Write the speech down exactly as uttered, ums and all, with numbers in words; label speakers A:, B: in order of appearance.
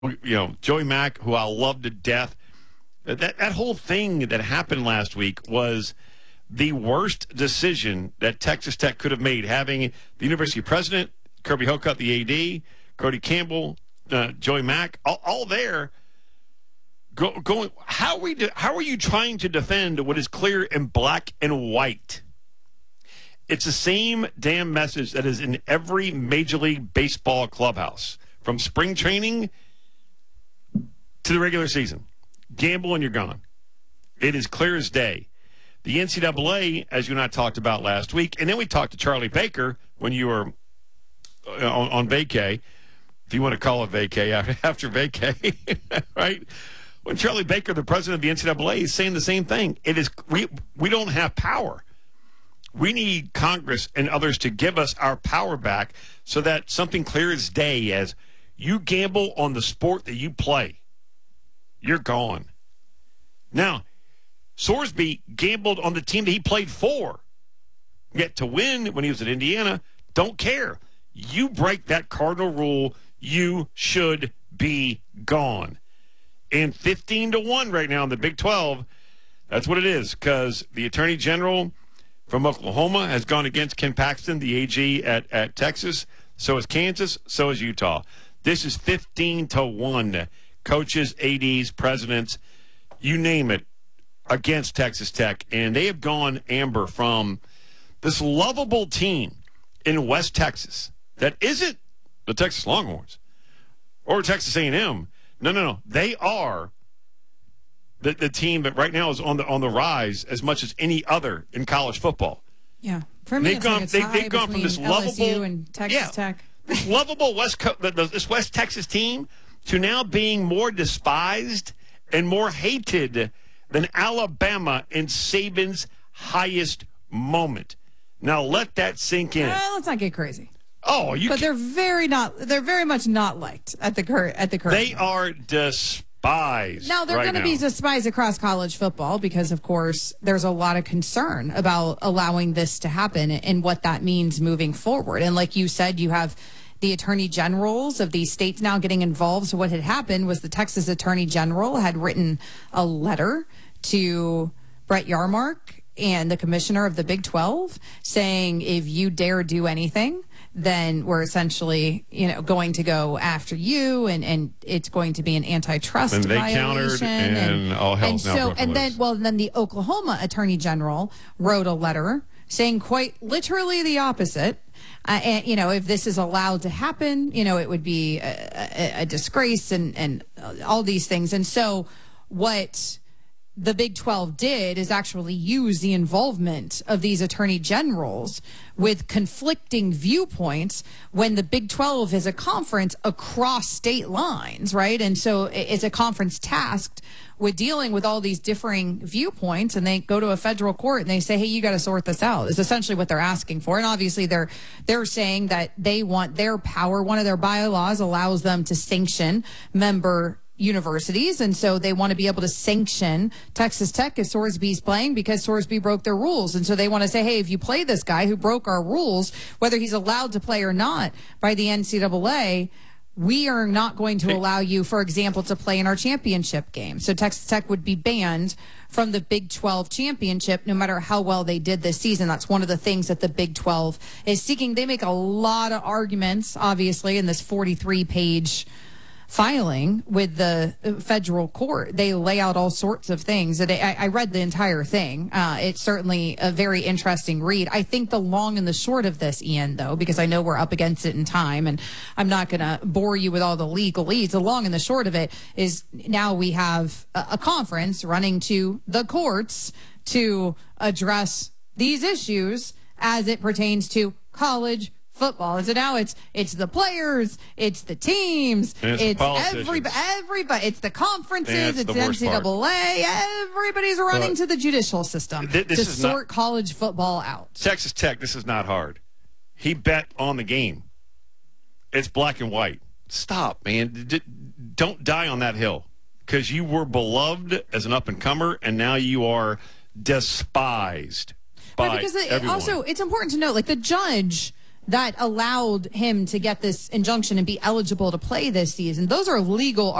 A: you know, Joey Mack, who I love to death. That that whole thing that happened last week was the worst decision that Texas Tech could have made, having the university president, Kirby Hocutt, the A D, Cody Campbell, uh, Joey Mack, all, all there. Go, going, how are we? De- how are you trying to defend what is clear in black and white? It's the same damn message that is in every Major League Baseball clubhouse, from spring training to the regular season. Gamble and you're gone. It is clear as day. The N C double A, as you and I talked about last week, and then we talked to Charlie Baker when you were on, on vacay, if you want to call it vacay after, after vacay, right? When Charlie Baker, the president of the N C double A, is saying the same thing. It is we we don't have power. We need Congress and others to give us our power back so that something clear as day as you gamble on the sport that you play, you're gone. Now, Sorsby gambled on the team that he played for. Yet to win when he was at Indiana, don't care. You break that cardinal rule, you should be gone. And fifteen to one right now in the Big twelve, that's what it is, because the Attorney General from Oklahoma has gone against Ken Paxton, the A G at, at Texas. So is Kansas, so is Utah. This is fifteen to one. Coaches, A Ds, presidents, you name it, against Texas Tech. And they have gone amber from this lovable team in West Texas that isn't the Texas Longhorns or Texas A and M. No, no, no. They are the, the team that right now is on the on the rise as much as any other in college football.
B: Yeah. For me,
A: they've
B: it's
A: gone,
B: like a
A: they,
B: tie
A: they've gone from this
B: between L S U
A: lovable
B: and Texas
A: yeah,
B: Tech.
A: This lovable West Co- this West Texas team to now being more despised and more hated than Alabama in Saban's highest moment. Now let that sink in.
B: Well, let's not get crazy.
A: Oh, you
B: But they're very not. They're very much not liked at the current. At the current.
A: They are despised.
B: Now they're
A: right
B: going to
A: now.
B: be despised across college football because, of course, there's a lot of concern about allowing this to happen and what that means moving forward. And like you said, you have the attorney generals of these states now getting involved. So what had happened was the Texas attorney general had written a letter to Brett Yarmark and the commissioner of the Big twelve saying, if you dare do anything, then we're essentially, you know, going to go after you, and, and it's going to be an antitrust
A: and they
B: violation.
A: countered, and, and all hell
B: and
A: now
B: so,
A: broke
B: and
A: loose.
B: then, well, then the Oklahoma attorney general wrote a letter saying quite literally the opposite. Uh, and, you know, if this is allowed to happen, you know, it would be a, a, a disgrace and, and all these things. And so what the Big twelve did is actually use the involvement of these attorney generals with conflicting viewpoints when the Big twelve is a conference across state lines, right? And so it's a conference tasked with dealing with all these differing viewpoints, and they go to a federal court and they say, hey, you got to sort this out, is essentially what they're asking for. And obviously they're they're saying that they want their power. One of their bylaws allows them to sanction member universities, and so they want to be able to sanction Texas Tech if Sorsby's playing because Sorsby broke their rules. And so they want to say, hey, if you play this guy who broke our rules, whether he's allowed to play or not by the N C double A, we are not going to allow you, for example, to play in our championship game. So Texas Tech would be banned from the Big twelve championship no matter how well they did this season. That's one of the things that the Big twelve is seeking. They make a lot of arguments, obviously, in this forty-three page filing with the federal court. They lay out all sorts of things. And I, I read the entire thing. Uh, it's certainly a very interesting read. I think the long and the short of this, Ian, though, because I know we're up against it in time, and I'm not going to bore you with all the legalese. The long and the short of it is now we have a, a conference running to the courts to address these issues as it pertains to college football. And so now it's it's the players, it's the teams,
A: and it's,
B: it's everybody, everybody, it's the conferences,
A: it's
B: it's
A: the
B: N C double A. Everybody's running
A: Look,
B: to the judicial system
A: th- this
B: to
A: is
B: sort
A: not,
B: college football out.
A: Texas Tech, this is not hard. He bet on the game. It's black and white. Stop, man. D- d- don't die on that hill, because you were beloved as an up-and-comer, and now you are despised by
B: right, because it,
A: everyone.
B: also, it's important to note, like, the judge that allowed him to get this injunction and be eligible to play this season. Those are legal